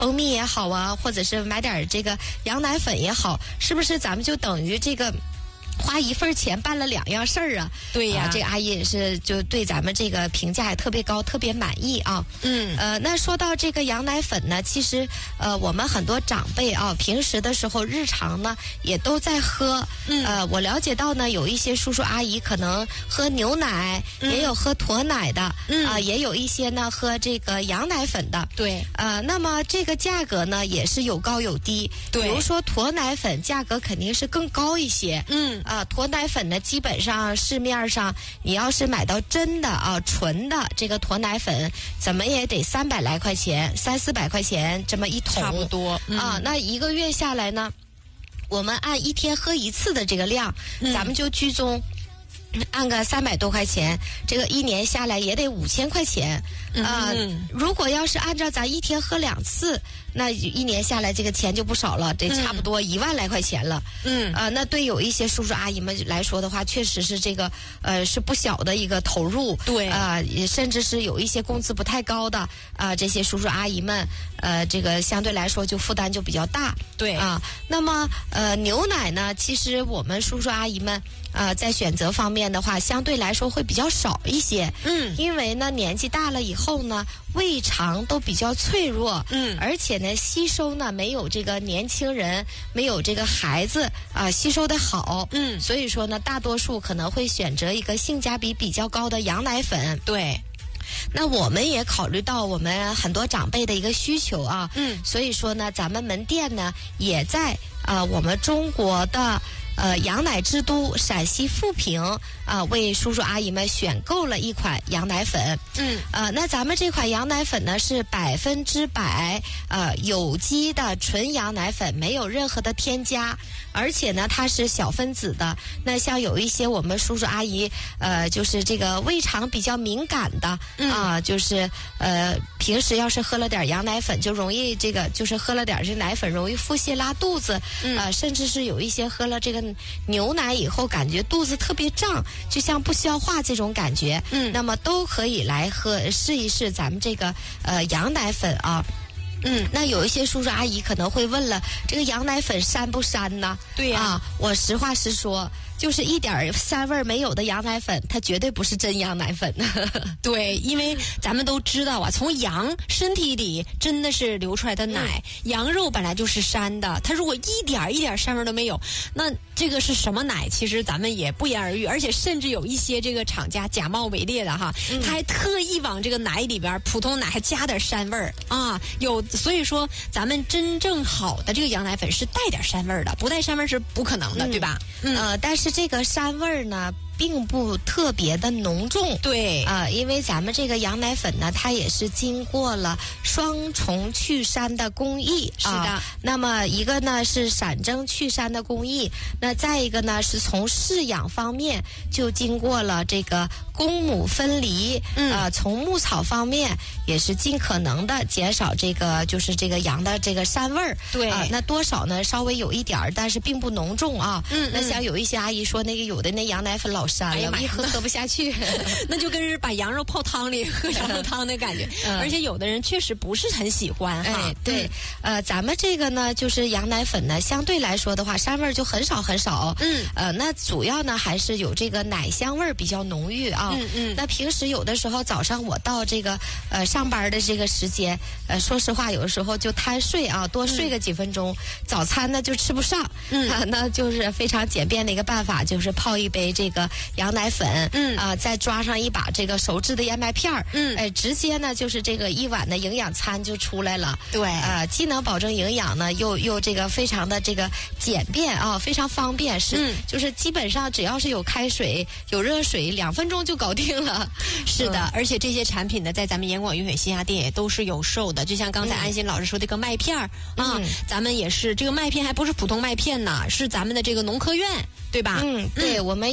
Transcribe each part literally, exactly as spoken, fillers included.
蜂蜜也好啊，或者是买点这个羊奶粉也好，是不是咱们就等于这个花一份钱办了两样事儿啊？ 对呀、 啊，这个阿姨也是就对咱们这个评价也特别高，特别满意啊。 嗯， 呃，那说到这个羊奶粉呢，其实呃，我们很多长辈啊，平时的时候日常呢也都在喝。 嗯， 呃，我了解到呢，有一些叔叔阿姨可能喝牛奶， 嗯、 也有喝驼奶的， 嗯啊、呃，也有一些呢喝这个羊奶粉的。 对， 呃，那么这个价格呢也是有高有低。 对， 比如说驼奶粉价格肯定是更高一些。 嗯。 啊，驼奶粉呢，基本上市面上你要是买到真的啊纯的这个驼奶粉，怎么也得三百来块钱，三四百块钱这么一桶， 差不多、嗯、 啊。那一个月下来呢，我们按一天喝一次的这个量， 嗯、 咱们就居中按个三百多块钱，这个一年下来也得五千块钱啊、呃嗯。 如果要是按照咱一天喝两次，那一年下来这个钱就不少了，得差不多一万来块钱了。 嗯， 啊、呃，那对有一些叔叔阿姨们来说的话，确实是这个呃是不小的一个投入。 对啊、呃，也甚至是有一些工资不太高的啊、呃，这些叔叔阿姨们，呃，这个相对来说就负担就比较大。 对啊，那么呃牛奶呢，其实我们叔叔阿姨们呃在选择方面的话，相对来说会比较少一些。 嗯， 因为呢年纪大了以后呢，胃肠都比较脆弱。 嗯， 而且呢吸收呢没有这个年轻人没有这个孩子啊、呃、吸收的好。 嗯， 所以说呢大多数可能会选择一个性价比比较高的羊奶粉。 对， 那我们也考虑到我们很多长辈的一个需求啊。 嗯， 所以说呢咱们门店呢也在啊、呃、我们中国的呃，羊奶之都陕西富平啊、呃，为叔叔阿姨们选购了一款羊奶粉。 嗯， 呃，那咱们这款羊奶粉呢是百分之百呃有机的纯羊奶粉，没有任何的添加，而且呢它是小分子的。那像有一些我们叔叔阿姨呃，就是这个胃肠比较敏感的啊、 嗯呃，就是呃平时要是喝了点羊奶粉，就容易这个就是喝了点这奶粉容易腹泻拉肚子。 嗯、 呃，甚至是有一些喝了这个牛奶以后感觉肚子特别胀，就像不消化这种感觉。 嗯， 那么都可以来喝试一试咱们这个呃羊奶粉啊。嗯，那有一些叔叔阿姨可能会问了，这个羊奶粉膻不膻呢？ 对呀、 啊，我实话实说，就是一点膻味没有的羊奶粉，它绝对不是真羊奶粉。 对，因为咱们都知道啊，从羊身体里真的是流出来的奶，嗯、羊肉本来就是膻的，它如果一点一点膻味都没有，那这个是什么奶？其实咱们也不言而喻，而且甚至有一些这个厂家假冒伪劣的哈，嗯、他还特意往这个奶里边普通奶还加点膻味儿啊，有。所以说，咱们真正好的这个羊奶粉是带点膻味儿的，不带膻味儿是不可能的， 嗯、 对吧？ 嗯、呃，但是这个膻味儿呢，并不特别的浓重。 对啊、呃，因为咱们这个羊奶粉呢，它也是经过了双重去膻的工艺。 是的、 呃。那么一个呢是闪蒸去膻的工艺，那再一个呢是从饲养方面就经过了这个公母分离。 嗯。 呃，从牧草方面也是尽可能的减少这个就是这个羊的这个膻味儿。 对。 啊、呃，那多少呢？稍微有一点儿，但是并不浓重啊。 嗯。 那像有一些阿姨说，那个有的那羊奶粉老膻了，哎呀，一喝喝不下去， 那就跟是把羊肉泡汤里喝羊肉汤的感觉。嗯、而且有的人确实不是很喜欢哈。 哎，对，嗯、呃，咱们这个呢，就是羊奶粉呢，相对来说的话，膻味儿就很少很少。 嗯。 呃，那主要呢还是有这个奶香味儿比较浓郁啊。 嗯嗯。 那平时有的时候早上我到这个呃上班的这个时间，呃，说实话，有的时候就贪睡啊，多睡个几分钟，嗯、早餐呢就吃不上。 嗯。 啊，那就是非常简便的一个办法，就是泡一杯这个羊奶粉。 嗯。 啊、呃，再抓上一把这个熟制的燕麦片儿。 嗯。 哎，直接呢就是这个一碗的营养餐就出来了。 对。 啊、呃，既能保证营养呢，又又这个非常的这个简便啊，非常方便。是。 嗯。 就是基本上只要是有开水、有热水，两分钟就搞定了。 是的，嗯、而且这些产品呢，在咱们盐广云水线下店也都是有售的。就像刚才安心老师说这个麦片儿、嗯、啊、嗯，咱们也是这个麦片还不是普通麦片呢，是咱们的这个农科院。对吧？ 嗯，对，嗯、我们有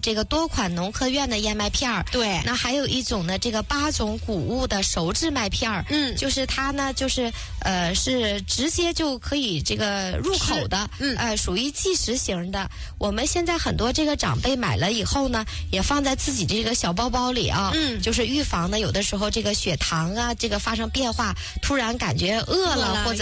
这个多款农科院的燕麦片儿。 对， 那还有一种呢，这个八种谷物的熟制麦片儿。 嗯， 就是它呢，就是呃是直接就可以这个入口的。 嗯， 呃，属于即食型的。我们现在很多这个长辈买了以后呢，也放在自己这个小包包里啊。 嗯， 就是预防呢，有的时候这个血糖啊，这个发生变化，突然感觉饿了或者